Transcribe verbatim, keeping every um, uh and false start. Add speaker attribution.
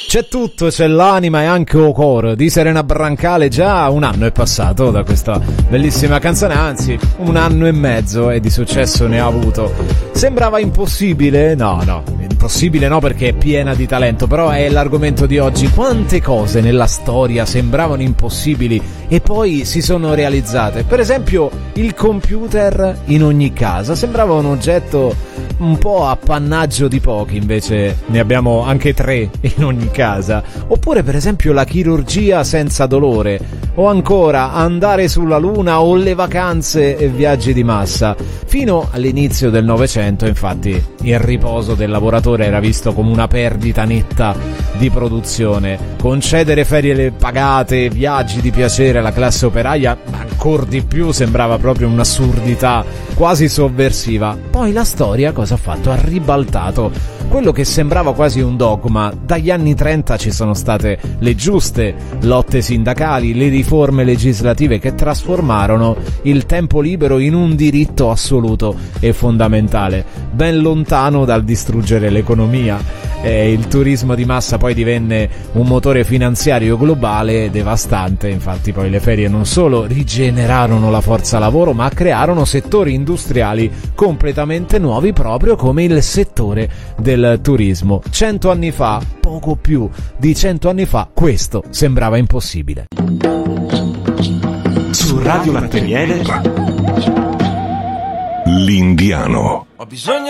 Speaker 1: C'è tutto, c'è l'anima e anche o coro di Serena Brancale. Già un anno è passato da questa bellissima canzone, anzi un anno e mezzo, e di successo ne ha avuto. Sembrava impossibile? No, no, impossibile no, perché è piena di talento, però è l'argomento di oggi. Quante cose nella storia sembravano impossibili e poi si sono realizzate. Per esempio il computer in ogni casa sembrava un oggetto un po' appannaggio di pochi, invece ne abbiamo anche tre in ogni casa. Oppure per esempio la chirurgia senza dolore, o ancora andare sulla luna o le vacanze e viaggi di massa. Fino all'inizio del Novecento, infatti, il riposo del lavoratore era visto come una perdita netta di produzione. Concedere ferie pagate, viaggi di piacere alla classe operaia, ancor di più, sembrava proprio un'assurdità quasi sovversiva. Poi la storia cosa ha fatto? Ha ribaltato quello che sembrava quasi un dogma. Dagli anni trenta ci sono state le giuste lotte sindacali, le riforme legislative che trasformarono il tempo libero in un diritto assoluto e fondamentale, ben lontano dal distruggere l'economia. E il turismo di massa poi divenne un motore finanziario globale devastante. Infatti poi le ferie non solo rigenerarono la forza lavoro, ma crearono settori industriali completamente nuovi, proprio come il settore del turismo. Cento anni fa, poco più di cento anni fa, questo sembrava impossibile.
Speaker 2: Su Radio Latte Miele, L'Indiano.
Speaker 3: Ho bisogno